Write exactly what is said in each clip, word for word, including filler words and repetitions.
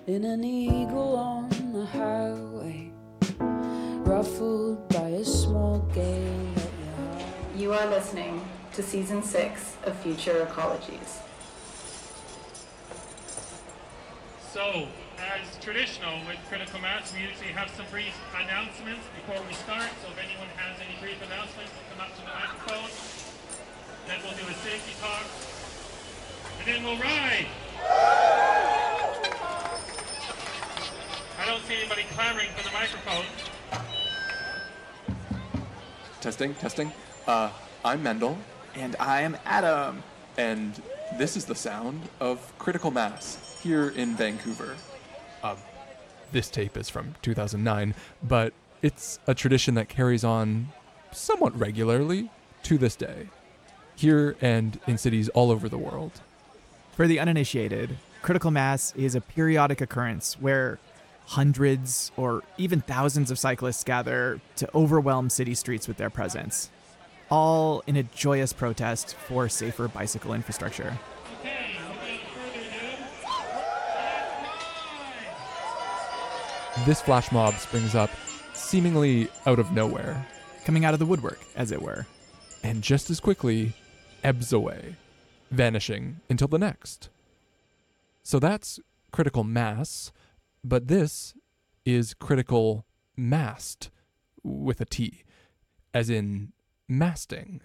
in an eagle on the highway, ruffled by a small gale at your heart. You are listening to Season six of Future Ecologies. So, as traditional with Critical Mass, we usually have some brief announcements before we start. So if anyone has any brief announcements, come up to the microphone. Then we'll do a safety talk. And then we'll ride. I don't see anybody clamoring for the microphone. Testing, testing. Uh, I'm Mendel. And I'm Adam. And this is the sound of Critical Mass here in Vancouver. Uh, this tape is from two thousand nine, but it's a tradition that carries on somewhat regularly to this day, here and in cities all over the world. For the uninitiated, Critical Mass is a periodic occurrence where hundreds or even thousands of cyclists gather to overwhelm city streets with their presence, all in a joyous protest for safer bicycle infrastructure. This flash mob springs up seemingly out of nowhere, coming out of the woodwork, as it were, and just as quickly ebbs away, vanishing until the next. So that's Critical Mass, but this is Critical Mast with a T, as in masting.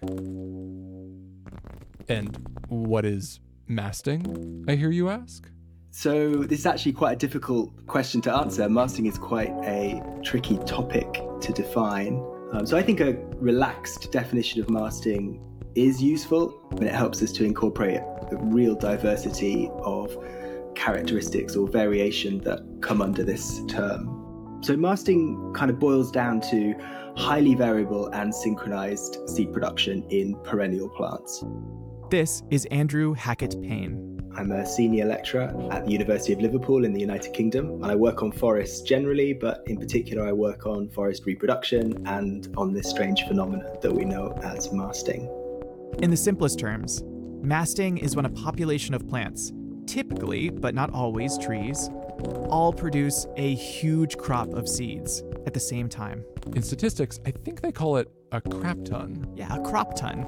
And what is masting, I hear you ask? So this is actually quite a difficult question to answer. Masting is quite a tricky topic to define. Um, so I think a relaxed definition of masting is useful, and it helps us to incorporate a real diversity of characteristics or variation that come under this term. So masting kind of boils down to highly variable and synchronized seed production in perennial plants. This is Andrew Hackett Payne. I'm a senior lecturer at the University of Liverpool in the United Kingdom, and I work on forests generally, but in particular I work on forest reproduction and on this strange phenomenon that we know as masting. In the simplest terms, masting is when a population of plants, typically, but not always, trees, all produce a huge crop of seeds at the same time. In statistics, I think they call it a crap ton. Yeah, a crop ton.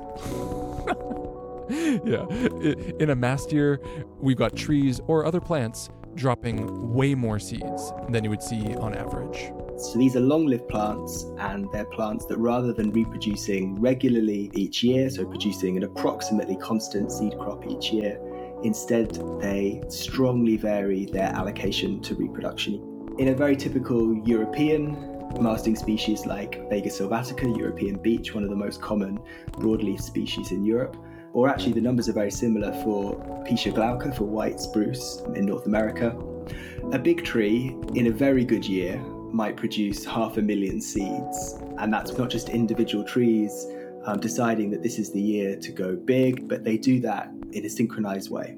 Yeah, in a mast year, we've got trees or other plants dropping way more seeds than you would see on average. So these are long-lived plants, and they're plants that rather than reproducing regularly each year, so producing an approximately constant seed crop each year, instead they strongly vary their allocation to reproduction. In a very typical European masting species like Vega sylvatica, European beech, one of the most common broadleaf species in Europe, or actually the numbers are very similar for Piscia glauca, for white spruce in North America. A big tree in a very good year might produce half a million seeds, and that's not just individual trees um, deciding that this is the year to go big, but they do that in a synchronized way.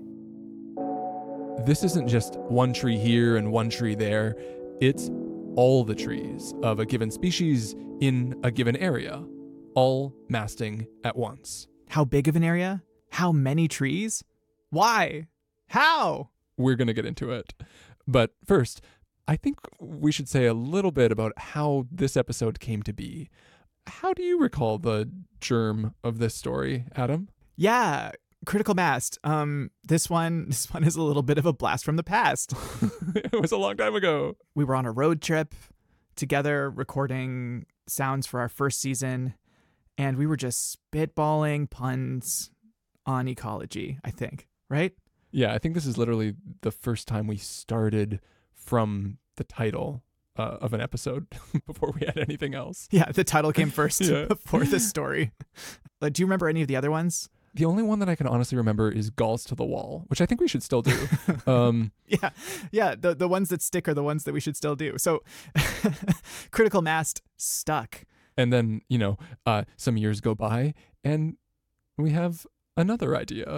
This isn't just one tree here and one tree there, it's all the trees of a given species in a given area, all masting at once. How big of an area? How many trees? Why? How? We're going to get into it. But first, I think we should say a little bit about how this episode came to be. How do you recall the germ of this story, Adam? Yeah, Critical Mast. Um, this one, this one is a little bit of a blast from the past. It was a long time ago. We were on a road trip together recording sounds for our first season, and we were just spitballing puns on ecology, I think, right? Yeah, I think this is literally the first time we started from the title uh, of an episode before we had anything else. Yeah, the title came first Yeah. before the story. Like, do you remember any of the other ones? The only one that I can honestly remember is Galls to the Wall, which I think we should still do. Um, yeah, yeah, the, the ones that stick are the ones that we should still do. So Critical Mast stuck. And then, you know, uh, some years go by and we have another idea.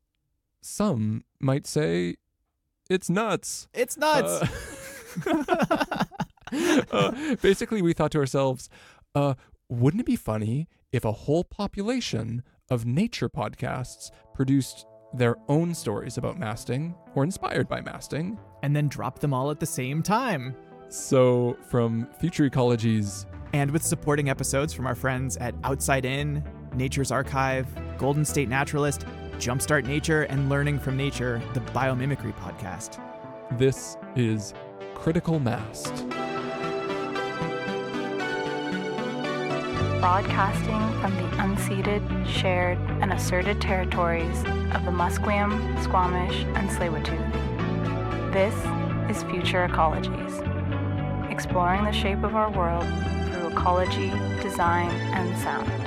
Some might say it's nuts. It's nuts. Uh, uh, basically, we thought to ourselves, uh, wouldn't it be funny if a whole population of nature podcasts produced their own stories about masting or inspired by masting, and then drop them all at the same time. So from Future Ecology's, and with supporting episodes from our friends at Outside In, Nature's Archive, Golden State Naturalist, Jumpstart Nature, and Learning from Nature, the Biomimicry podcast. This is Critical Mast. Broadcasting from the unceded, shared, and asserted territories of the Musqueam, Squamish, and Tsleil-Waututh. This is Future Ecologies, exploring the shape of our world through ecology, design, and sound.